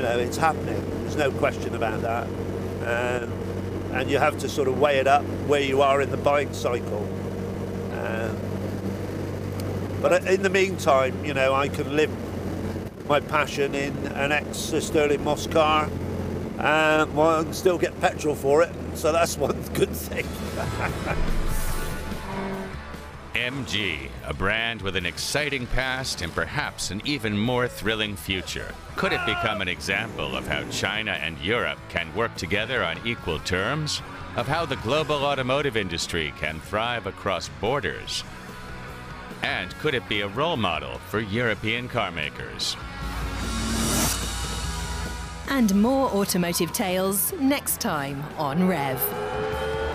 You know, it's happening. There's no question about that. And you have to sort of weigh it up where you are in the buying cycle. But in the meantime, you know, I can live my passion in an ex-Sterling Moss car, well, I can still get petrol for it, so that's one good thing. MG, a brand with an exciting past and perhaps an even more thrilling future. Could it become an example of how China and Europe can work together on equal terms? Of how the global automotive industry can thrive across borders? And could it be a role model for European car makers? And more automotive tales next time on Rev.